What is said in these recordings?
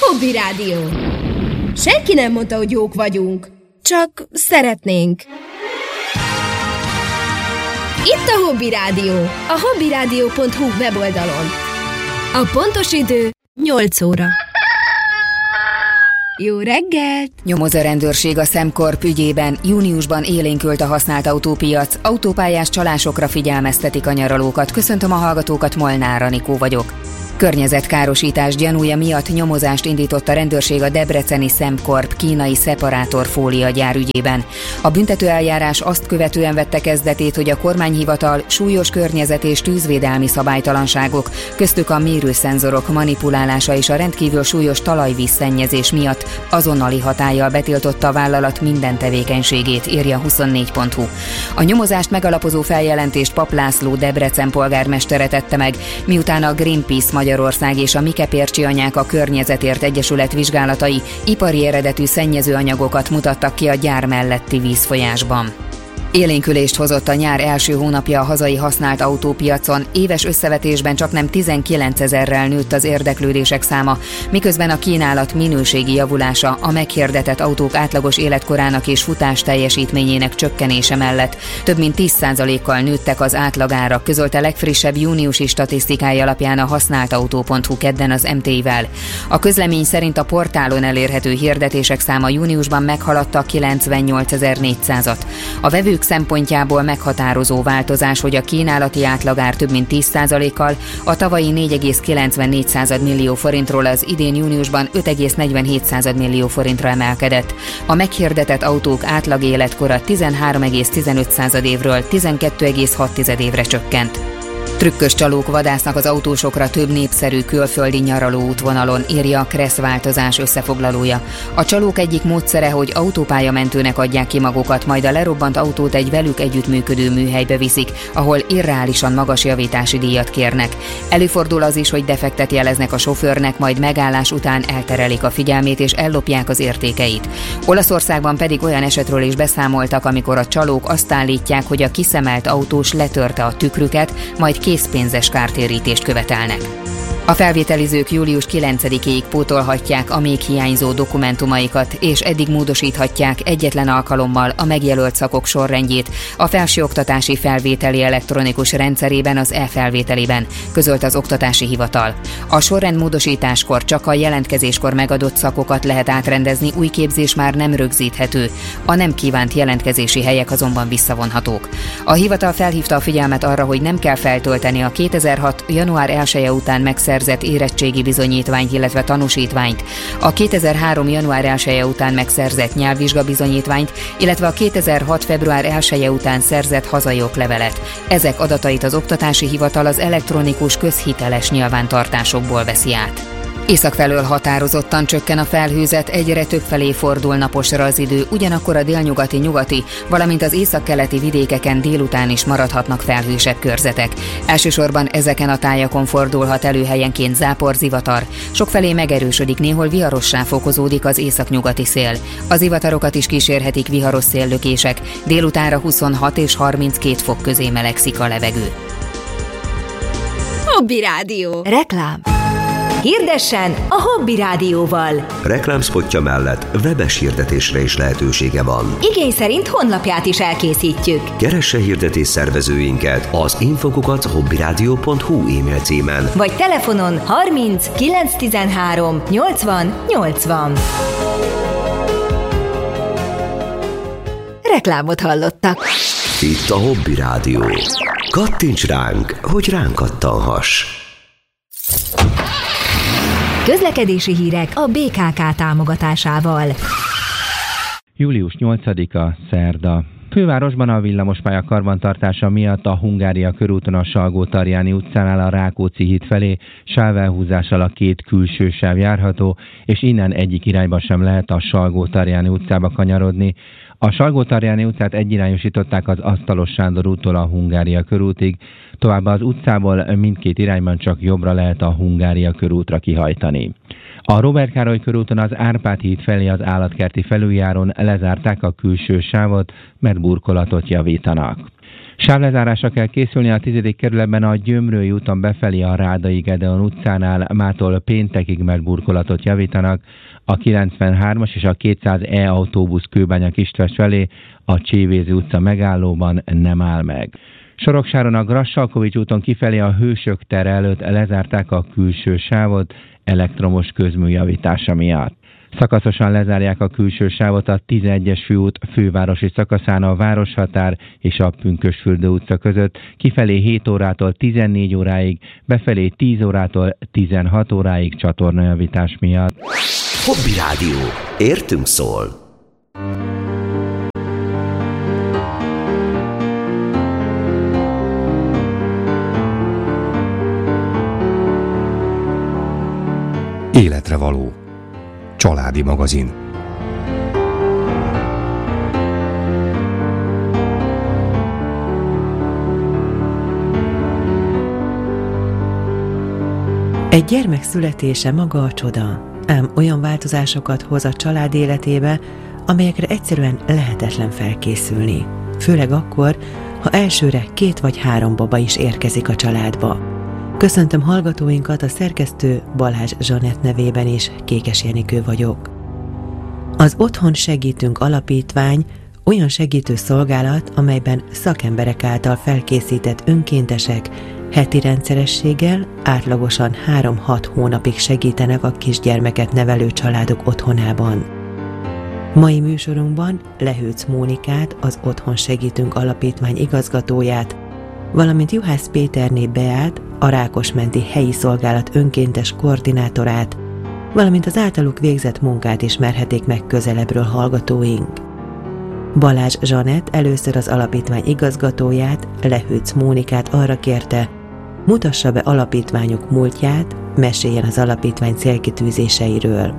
Hobby Rádió. Senki nem mondta, hogy jók vagyunk, csak szeretnénk. Itt a Hobby Rádió, a hobbyradio.hu weboldalon. A pontos idő 8 óra. Jó reggelt! Nyomozó rendőrség a SemCorp ügyében. Júniusban élénkült a használt autópiac. Autópályás csalásokra figyelmeztetik a nyaralókat. Köszöntöm a hallgatókat, Molnár Anikó vagyok. Környezetkárosítás gyanúja miatt nyomozást indított a rendőrség a debreceni SemCorp kínai szeparátorfólia gyár ügyében. A büntetőeljárás azt követően vette kezdetét, hogy a kormányhivatal súlyos környezet- és tűzvédelmi szabálytalanságok, köztük a mérőszenzorok manipulálása és a rendkívül súlyos talajvízszennyezés miatt azonnali hatállyal betiltotta a vállalat minden tevékenységét, írja 24.hu. A nyomozást megalapozó feljelentést Pap László Debrecen polgármestere tette meg, miután a Greenpeace Magyarország és a Mikepércsi Anyák a Környezetért Egyesület vizsgálatai ipari eredetű szennyezőanyagokat mutattak ki a gyár melletti vízfolyásban. Élénkülést hozott a nyár első hónapja a hazai használt autópiacon, éves összevetésben csaknem 19 000-rel nőtt az érdeklődések száma, miközben a kínálat minőségi javulása a meghirdetett autók átlagos életkorának és futás teljesítményének csökkenése mellett több mint 10%-kal nőttek az átlagárak, közölte legfrissebb júniusi statisztikája alapján a használtautó.hu kedden az MT-vel. A közlemény szerint a portálon elérhető hirdetések száma júniusban meghaladta 98 400-at. A vevők szempontjából meghatározó változás, hogy a kínálati átlagár több mint 10%-kal a tavalyi 4,94 millió forintról az idén júniusban 5,47 millió forintra emelkedett. A meghirdetett autók átlag életkora 13,15 évről 12,6 évre csökkent. Trükkös csalók vadásznak az autósokra több népszerű külföldi nyaraló útvonalon, írja a Kressz változás összefoglalója. A csalók egyik módszere, hogy autópályamentőnek adják ki magukat, majd a lerobbant autót egy velük együttműködő műhelybe viszik, ahol irreálisan magas javítási díjat kérnek. Előfordul az is, hogy defektet jeleznek a sofőrnek, majd megállás után elterelik a figyelmét és ellopják az értékeit. Olaszországban pedig olyan esetről is beszámoltak, amikor a csalók azt állítják, hogy a kiszemelt autós letörte a tükrüket, majd készpénzes kártérítést követelnek. A felvételizők július 9-ig pótolhatják a még hiányzó dokumentumaikat, és eddig módosíthatják egyetlen alkalommal a megjelölt szakok sorrendjét a felsőoktatási felvételi elektronikus rendszerében, az e-felvételiben, közölt az Oktatási Hivatal. A sorrendmódosításkor csak a jelentkezéskor megadott szakokat lehet átrendezni, új képzés már nem rögzíthető, a nem kívánt jelentkezési helyek azonban visszavonhatók. A hivatal felhívta a figyelmet arra, hogy nem kell feltölteni a 2006. január 1-e után megszerzett érettségi bizonyítványt, illetve tanúsítványt, a 2003. január 1-e után megszerzett nyelvvizsgabizonyítványt, illetve a 2006. február 1-e után szerzett hazai oklevelet. Ezek adatait az Oktatási Hivatal az elektronikus közhiteles nyilvántartásokból veszi át. Északfelől határozottan csökken a felhőzet, egyre többfelé fordul naposra az idő, ugyanakkor a délnyugati-nyugati, valamint az északkeleti vidékeken délután is maradhatnak felhősebb körzetek. Elsősorban ezeken a tájakon fordulhat elő helyenként zápor, zivatar. Sokfelé megerősödik, néhol viharossá fokozódik az északnyugati szél. Az zivatarokat is kísérhetik viharos széllökések, délutánra 26 és 32 fok közé melegszik a levegő. Hobby Rádió. Reklám. Hirdessen a Hobby Rádióval. Reklámszpotja mellett webes hirdetésre is lehetősége van. Igény szerint honlapját is elkészítjük. Keresse hirdetés szervezőinket az info@hobbyradio.hu e-mail címen. Vagy telefonon 30 913 80 80. Reklámot hallottak. Itt a Hobby Rádió. Kattints ránk, hogy ránk kattanhass. Közlekedési hírek a BKK támogatásával. Július 8-a, szerda. Fővárosban a villamospálya karbantartása miatt a Hungária körúton a Salgó-Tarjáni utcánál a Rákóczi híd felé sávelhúzással a két külső sáv járható, és innen egyik irányba sem lehet a Salgó-Tarjáni utcába kanyarodni. A Salgó-Tarjáni utcát egyirányosították az Asztalos Sándor úttól a Hungária körútig, továbbá az utcából mindkét irányban csak jobbra lehet a Hungária körútra kihajtani. A Róbert Károly körúton az Árpád híd felé az állatkerti felüljáron lezárták a külső sávot, mert burkolatot javítanak. Sávlezárásra kell készülni a 10. kerületben a Gyömrői úton befelé a Rádai Gedeon utcánál, mától péntekig, mert burkolatot javítanak. A 93-as és a 200E autóbusz Kőbánya-Kistvers felé a Csévézi utca megállóban nem áll meg. Soroksáron a Grassalkovich úton kifelé a Hősök tere előtt lezárták a külső sávot elektromos közmű javítása miatt. Szakaszosan lezárják a külső sávot a 11-es főút fővárosi szakaszán a Városhatár és a Pünkösdfürdő utca között, kifelé 7 órától 14 óráig, befelé 10 órától 16 óráig csatornajavítás miatt. Hobby Rádió. Értünk szól. Életre való. Családi magazin. Egy gyermek születése maga a csoda, ám olyan változásokat hoz a család életébe, amelyekre egyszerűen lehetetlen felkészülni. Főleg akkor, ha elsőre 2 vagy 3 baba is érkezik a családba. Köszöntöm hallgatóinkat, a szerkesztő Balázs Zsanett nevében is, Kékes Jenikő vagyok. Az Otthon Segítünk alapítvány olyan segítő szolgálat, amelyben szakemberek által felkészített önkéntesek heti rendszerességgel átlagosan 3-6 hónapig segítenek a kisgyermeket nevelő családok otthonában. Mai műsorunkban Lehőc Mónikát, az Otthon Segítünk alapítvány igazgatóját, valamint Juhász Péterné Beát, a Rákosmenti helyi szolgálat önkéntes koordinátorát, valamint az általuk végzett munkát ismerhetik meg közelebbről hallgatóink. Balázs Zsanett először az alapítvány igazgatóját, Lehőc Mónikát arra kérte, mutassa be alapítványuk múltját, meséljen az alapítvány célkitűzéseiről.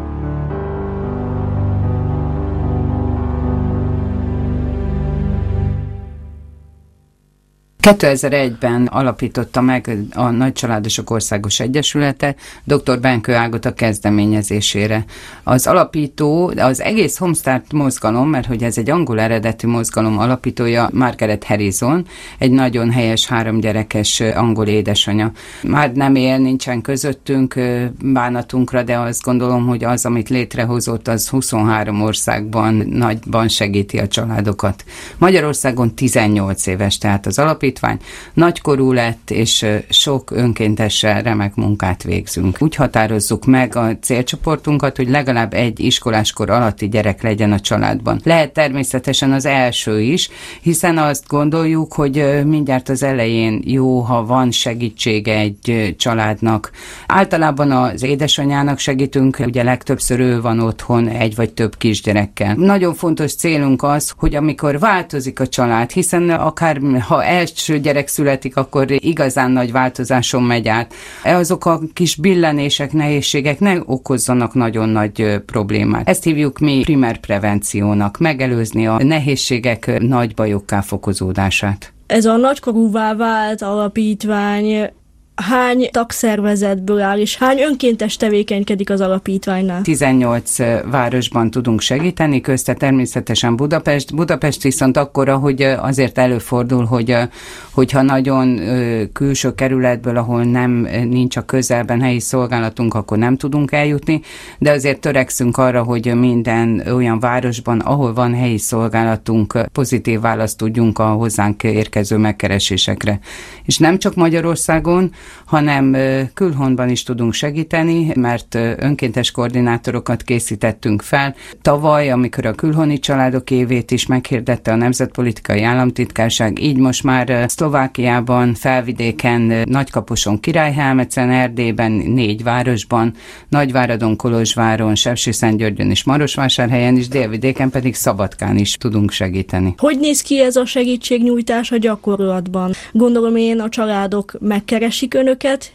2001-ben alapította meg a Nagycsaládosok Országos Egyesülete dr. Benkő Ágota kezdeményezésére. Az alapító, az egész Homestart mozgalom, mert hogy ez egy angol eredetű mozgalom alapítója, Margaret Harrison, egy nagyon helyes 3 gyerekes angol édesanya. Már nem él, nincsen közöttünk bánatunkra, de azt gondolom, hogy az, amit létrehozott, az 23 országban nagyban segíti a családokat. Magyarországon 18 éves, tehát az alapító nagykorú lett, és sok önkéntessel remek munkát végzünk. Úgy határozzuk meg a célcsoportunkat, hogy legalább egy iskoláskor alatti gyerek legyen a családban. Lehet természetesen az első is, hiszen azt gondoljuk, hogy mindjárt az elején jó, ha van segítsége egy családnak. Általában az édesanyának segítünk, ugye legtöbbször ő van otthon egy vagy több kisgyerekkel. Nagyon fontos célunk az, hogy amikor változik a család, hiszen akár ha első gyerek születik, akkor igazán nagy változáson megy át. Azok a kis billenések, nehézségek ne okozzanak nagyon nagy problémát. Ezt hívjuk mi primer prevenciónak, megelőzni a nehézségek nagy bajokká fokozódását. Ez a nagykorúvá vált alapítvány hány tagszervezetből áll, és hány önkéntes tevékenykedik az alapítványnál? 18 városban tudunk segíteni, közte természetesen Budapest. Budapest viszont akkora, hogy azért előfordul, hogyha nagyon külső kerületből, ahol nincs a közelben helyi szolgálatunk, akkor nem tudunk eljutni, de azért törekszünk arra, hogy minden olyan városban, ahol van helyi szolgálatunk, pozitív választ tudjunk a hozzánk érkező megkeresésekre. És nem csak Magyarországon, hanem külhonban is tudunk segíteni, mert önkéntes koordinátorokat készítettünk fel. Tavaly, amikor a külhoni családok évét is meghirdette a Nemzetpolitikai Államtitkárság, így most már Szlovákiában, Felvidéken, Nagykaposon, Királyhelmecen, Erdélyben, 4 városban, Nagyváradon, Kolozsváron, Sepsiszentgyörgyön és Marosvásárhelyen is, Délvidéken pedig Szabadkán is tudunk segíteni. Hogy néz ki ez a segítségnyújtás a gyakorlatban? Gondolom én, a családok megkeresik önöket,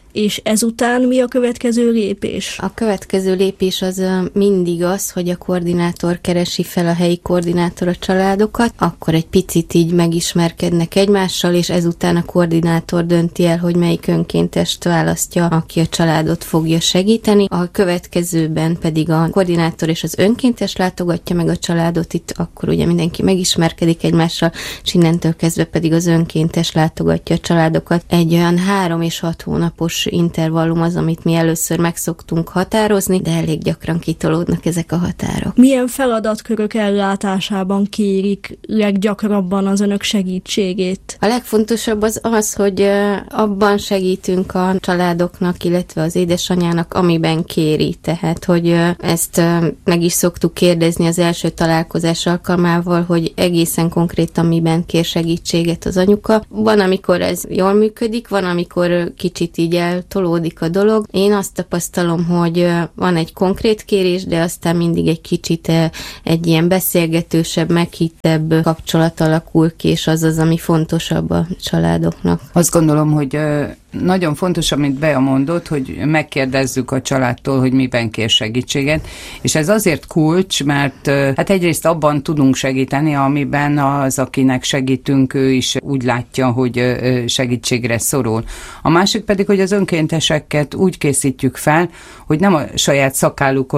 És ezután mi a következő lépés? A következő lépés az mindig az, hogy a koordinátor keresi fel a helyi koordinátor a családokat, akkor egy picit így megismerkednek egymással, és ezután a koordinátor dönti el, hogy melyik önkéntest választja, aki a családot fogja segíteni. A következőben pedig a koordinátor és az önkéntes látogatja meg a családot, itt akkor ugye mindenki megismerkedik egymással, és innentől kezdve pedig az önkéntes látogatja a családokat. Egy olyan 3 és 6 hónapos intervallum az, amit mi először meg szoktunk határozni, de elég gyakran kitolódnak ezek a határok. Milyen feladatkörök ellátásában kérik leggyakrabban az önök segítségét? A legfontosabb az, hogy abban segítünk a családoknak, illetve az édesanyának, amiben kéri. Tehát, hogy ezt meg is szoktuk kérdezni az első találkozás alkalmával, hogy egészen konkrétan miben kér segítséget az anyuka. Van, amikor ez jól működik, van, amikor kicsit így eltolódik a dolog. Én azt tapasztalom, hogy van egy konkrét kérés, de aztán mindig egy kicsit egy ilyen beszélgetősebb, meghittebb kapcsolat alakul ki, és az, ami fontosabb a családoknak. Azt gondolom, hogy nagyon fontos, amit Bea mondott, hogy megkérdezzük a családtól, hogy miben kér segítséget, és ez azért kulcs, mert hát egyrészt abban tudunk segíteni, amiben az, akinek segítünk, ő is úgy látja, hogy segítségre szorul. A másik pedig, hogy az önkénteseket úgy készítjük fel, hogy nem a saját szakáluk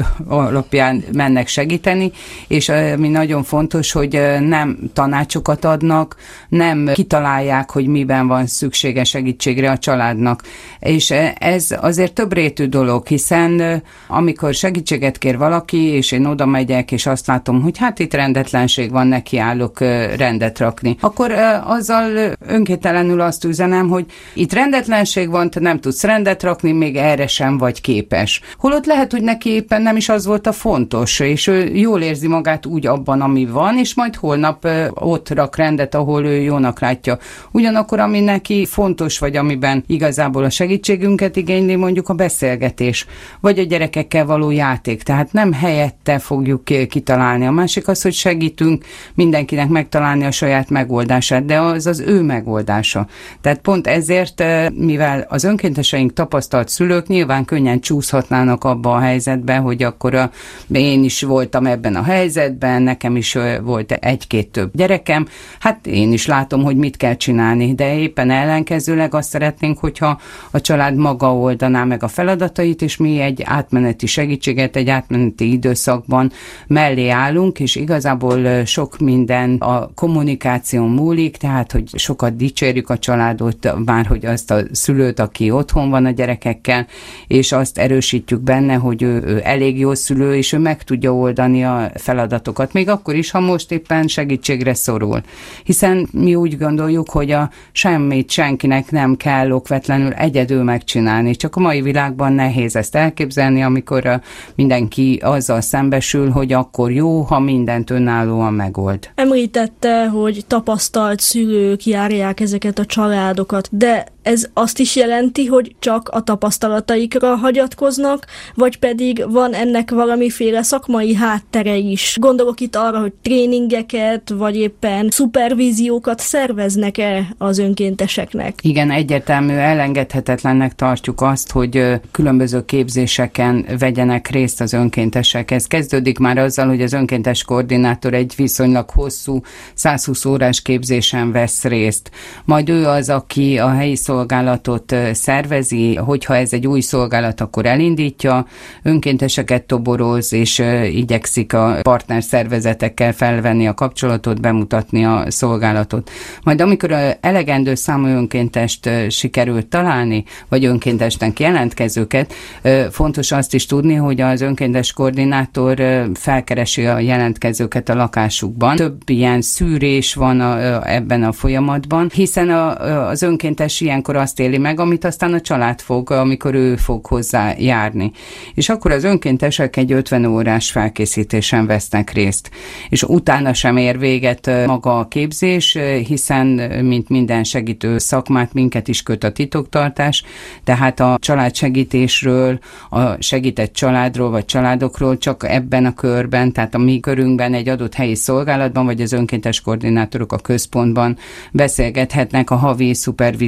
alapján mennek segíteni, és ami nagyon fontos, hogy nem tanácsokat adnak, nem kitalálják, hogy miben van szüksége segítségre a családnak. És ez azért többrétű dolog, hiszen amikor segítséget kér valaki, és én oda megyek, és azt látom, hogy hát itt rendetlenség van, nekiállok rendet rakni, akkor azzal önkéntelenül azt üzenem, hogy itt rendetlenség van, te nem tudsz rendet rakni, még erre sem vagy képes. Holott lehet, hogy neki éppen nem is az volt a fontos, és ő jól érzi magát úgy abban, ami van, és majd holnap ott rak rendet, ahol ő jónak látja. Ugyanakkor, ami neki fontos, vagy amiben igazából a segítségünket igényli, mondjuk a beszélgetés, vagy a gyerekekkel való játék. Tehát nem helyette fogjuk kitalálni. A másik az, hogy segítünk mindenkinek megtalálni a saját megoldását, de az az ő megoldása. Tehát pont ezért, mivel az önkénteseink tapasztalt szülők nyilván könnyen csúszhatnának abba a helyzetbe, hogy akkor én is voltam ebben a helyzetben, nekem is volt 1-2 több gyerekem, hát én is látom, hogy mit kell csinálni, de éppen ellenkezőleg azt szeretnénk, hogyha a család maga oldaná meg a feladatait, és mi egy átmeneti segítséget, egy átmeneti időszakban mellé állunk, és igazából sok minden a kommunikáción múlik, tehát, hogy sokat dicsérjük a családot, már hogy azt a szülőt, aki otthon van a gyerekekkel, és azt erősítjük benne, hogy ő elég jó szülő, és ő meg tudja oldani a feladatokat, még akkor is, ha most éppen segítségre szorul. Hiszen mi úgy gondoljuk, hogy semmit senkinek nem kell okvetlenül egyedül megcsinálni, csak a mai világban nehéz ezt elképzelni, amikor mindenki azzal szembesül, hogy akkor jó, ha mindent önállóan megold. Említette, hogy tapasztalt szülők járják ezeket a családokat, de ez azt is jelenti, hogy csak a tapasztalataikra hagyatkoznak, vagy pedig van ennek valamiféle szakmai háttere is. Gondolok itt arra, hogy tréningeket, vagy éppen szupervíziókat szerveznek-e az önkénteseknek? Igen, egyértelmű, elengedhetetlennek tartjuk azt, hogy különböző képzéseken vegyenek részt az önkéntesek. Ez kezdődik már azzal, hogy az önkéntes koordinátor egy viszonylag hosszú 120 órás képzésen vesz részt. Majd ő az, aki a helyi szolgálatot szervezi, hogyha ez egy új szolgálat, akkor elindítja, önkénteseket toboroz, és igyekszik a partnerszervezetekkel felvenni a kapcsolatot, bemutatni a szolgálatot. Majd amikor elegendő számú önkéntest sikerült találni, vagy önkéntesnek jelentkezőket, fontos azt is tudni, hogy az önkéntes koordinátor felkeresi a jelentkezőket a lakásukban. Több ilyen szűrés van ebben a folyamatban, hiszen az önkéntes ilyenkor azt éli meg, amit aztán a család fog, amikor ő fog hozzá járni. És akkor az önkéntesek egy 50 órás felkészítésen vesznek részt. És utána sem ér véget maga a képzés, hiszen mint minden segítő szakmát minket is köt a titoktartás, tehát a családsegítésről, a segített családról vagy családokról csak ebben a körben, tehát a mi körünkben egy adott helyi szolgálatban, vagy az önkéntes koordinátorok a központban beszélgethetnek a havi szupervíziókon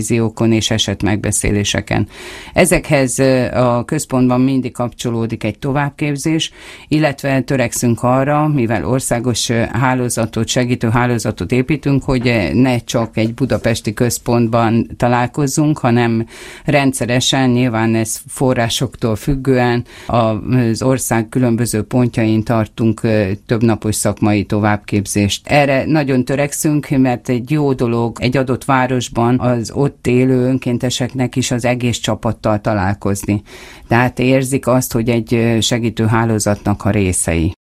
találkozókon és esetmegbeszéléseken. Ezekhez a központban mindig kapcsolódik egy továbbképzés, illetve törekszünk arra, mivel országos hálózatot, segítő hálózatot építünk, hogy ne csak egy budapesti központban találkozzunk, hanem rendszeresen, nyilván ez forrásoktól függően az ország különböző pontjain tartunk többnapos szakmai továbbképzést. Erre nagyon törekszünk, mert egy jó dolog egy adott városban az ott élő önkénteseknek is az egész csapattal találkozni. Tehát érzik azt, hogy egy segítő hálózatnak a részei.